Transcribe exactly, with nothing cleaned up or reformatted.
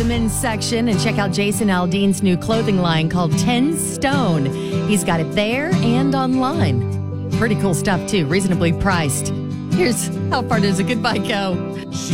the men's section and check out Jason Aldean's new clothing line called ten stone. He's got it there and online. Pretty cool stuff, too. Reasonably priced. Here's How Far Does a Goodbye Go?